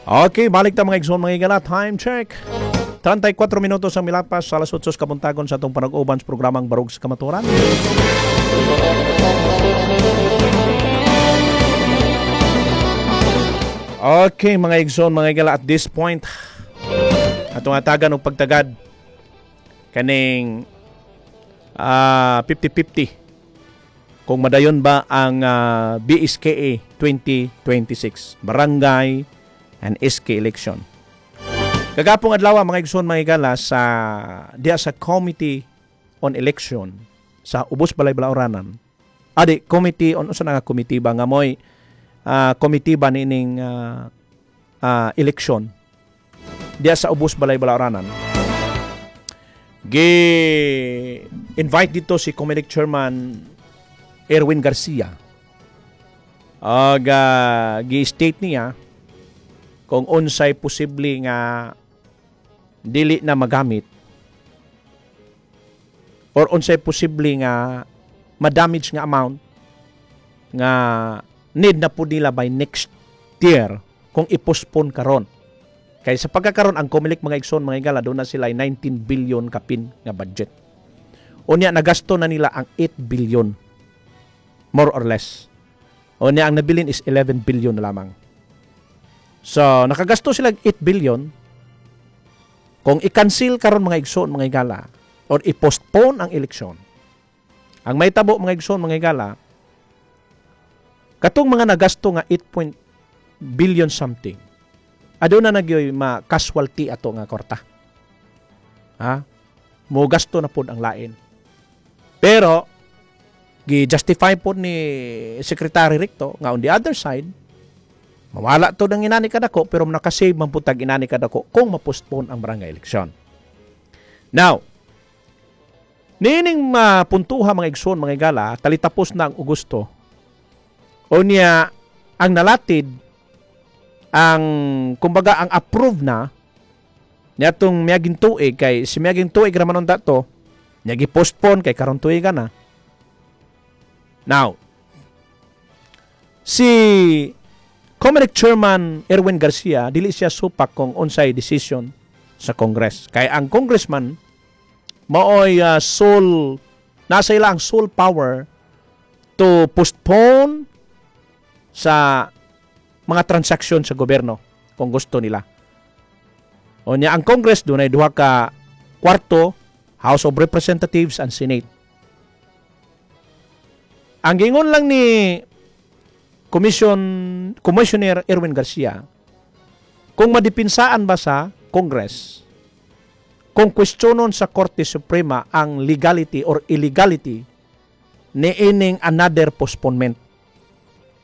Okay, balik ta mga igsoon mga igala. Time check. 34 minutos ang milapas sa alas 8 kabuntagon sa itong panag-uban sa programang Barug sa Kamaturan. Okay, mga igsoon mga igala, at this point atong atagan og pagtagad kaning 50-50 kung madayon ba ang BSKA 2026 Barangay and SK election. Kagapong adlaw mga igsoon mga igala sa diya sa Committee on Election sa Ubos Balay Balaoranan. Committee on usa nga committee ba nga moy committee ba nining election diya sa Ubos Balay Balaoranan. Invite dito si Comelec Chairman Erwin Garcia. Gi-state niya kung unsay posible nga dili na magamit or unsay posible nga ma-damage nga amount nga need na po nila by next year kung i-postpone karon. Kaya sa pagkakaroon ang Comelec mga igsoon mga igala doon na sila 19 billion kapin nga budget. Unya nagasto na nila ang 8 billion more or less. Unya ang nabilin is 11 billion na lamang. So, nakagasto sila 8 billion. Kung i-cancel karon mga igsoon, mga igala, or i-postpone ang eleksyon, ang may tabo mga igsoon, mga igala, katong mga nagasto nga 8 billion something, ado na nagyoy ma-casualty ato nga korta. Mo gasto na pod ang lain. Pero, gi-justify po ni Secretary Ricto nga on the other side, mawala to ng inani kadako pero nakasave man putag inani kadako kung ma-postpone ang barangay election. Now, nining mapuntuha mga igsoon mga igala, talitapos na ang Agosto. O niya ang nalatid ang kumbaga ang approve na niatong miyaging tuig kay si miyaging tuig ra manon dato niya gi-postpone kay karon tuig na. Now, si Comelec Chairman Erwin Garcia, dili siya supak kung unsay decision sa Congress. Kaya ang congressman, maoy nasa ila ang sole power to postpone sa mga transaksyon sa gobyerno kung gusto nila. O niya, ang Congress doon ay duha ka kwarto, House of Representatives and Senate. Ang gingon lang ni Commissioner Erwin Garcia, kung madipinsaan ba sa Congress, kung kwestiyonon sa Korte Suprema ang legality or illegality ni ining another postponement.